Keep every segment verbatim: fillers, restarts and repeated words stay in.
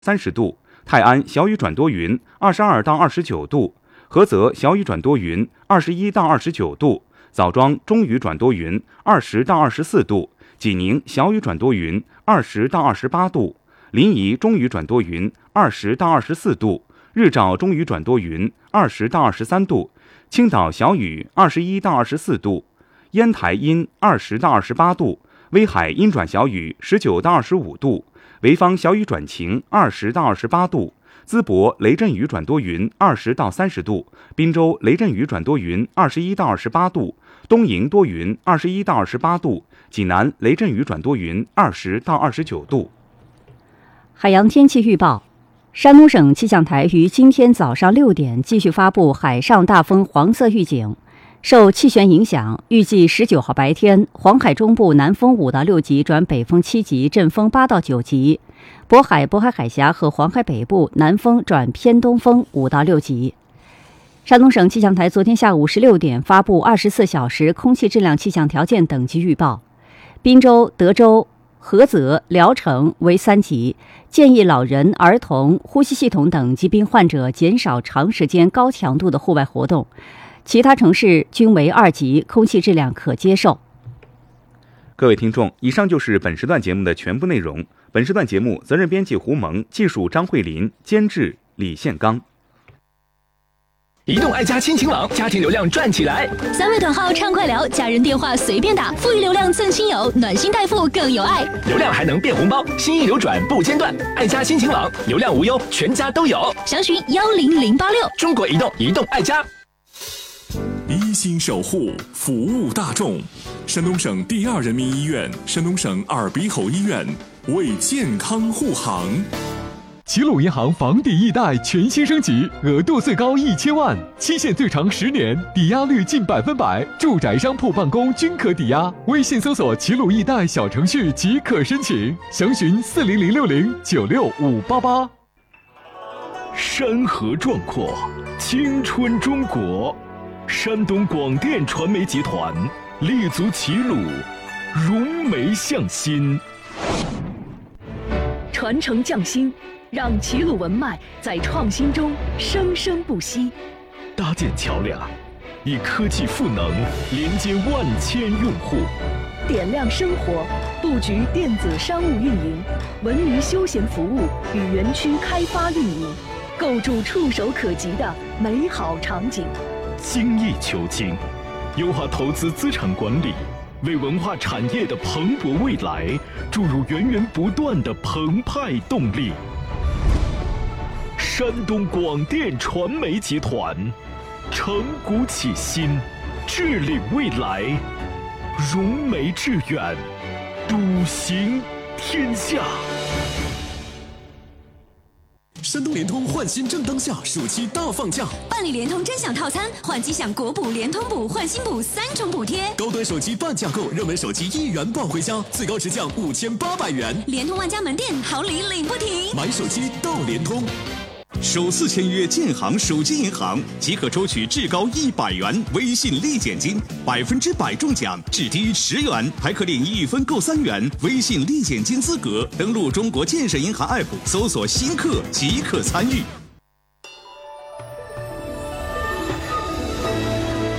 三十度，泰安小雨转多云，二十二到二十九度，菏泽小雨转多云，二十一到二十九度，枣庄中雨转多云，二十到二十四度，济宁小雨转多云，二十到二十八度，临沂中雨转多云，二十到二十四度，日照中雨转多云，二十到二十三度，青岛小雨，二十一到二十四度，烟台阴，二十到二十八度，威海阴转小雨，十九到二十五度，潍坊小雨转晴，二十到二十八度，淄博雷阵雨转多云，二十到三十度，滨州雷阵雨转多云，二十一到二十八度，东营多云，二十一到二十八度，济南雷阵雨转多云，二十到二十九度。 海洋天气预报，山东省气象台于今天早上六点继续发布海上大风黄色预警。受气旋影响，预计十九号白天，黄海中部南风五到六级转北风七级，阵风八到九级；渤海、渤海海峡和黄海北部南风转偏东风五到六级。山东省气象台昨天下午十六点发布二十四小时空气质量气象条件等级预报，滨州、德州、菏泽、聊城为三级，建议老人、儿童、呼吸系统等疾病患者减少长时间高强度的户外活动。其他城市均为二级，空气质量可接受。 各位听众，以上就是本时段节目的全部内容。本时段节目责任编辑胡蒙，技术张慧林，监制李宪刚。 移动爱家亲情网，家庭流量赚起来！ 三位短号畅快聊，家人电话随便打，富裕流量赠亲友，暖心代付更有爱， 流量还能变红包，心意流转不间断。爱家亲情网，流量无忧，全家都有。 详询幺零零八六。 中国移动，移动爱家。 一心守护，服务大众。山东省第二人民医院、山东省耳鼻喉医院为健康护航。 齐鲁银行房抵易贷全新升级，额度最高一千万，期限最长十年，抵押率近百分百，住宅、商铺、办公均可抵押。微信搜索齐鲁易贷小程序即可申请，详询四零零六零九六五八八。 山河壮阔，青春中国。山东广电传媒集团立足齐鲁，融媒向新， 传承匠心，让齐鲁文脉在创新中生生不息。 搭建桥梁，以科技赋能连接万千用户。 点亮生活，布局电子商务运营、文娱休闲服务与园区开发运营，构筑触手可及的美好场景。 精益求精，优化投资资产管理，为文化产业的蓬勃未来注入源源不断的澎湃动力。山东广电传媒集团，承古启新，致力未来，融媒致远，笃行天下。 山东联通换新正当下，暑期大放价， 办理联通真享套餐，换机享国补、联通补、换新补三重补贴。 高端手机半价购，热门手机一元抱回家，最高直降五千八百元。 联通万家门店好礼领不停， 买手机到联通。 首次签约建行手机银行即可抽取至高一百元微信立减金，百分之百中奖，至低十元，还可领一分购三元微信立减金资格。登录中国建设银行 A P P 搜索新客即可参与。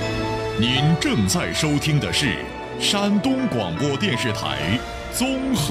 您正在收听的是山东广播电视台综合